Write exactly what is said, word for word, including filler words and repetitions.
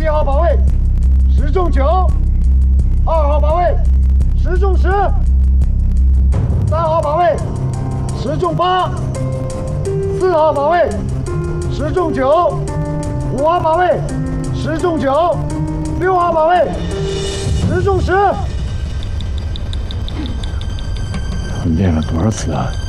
号保卫十中九，二号保卫十中十，三号保卫十中八，四号保卫十中九，五号保卫十中九，六号保卫十中十。 练了多少次啊？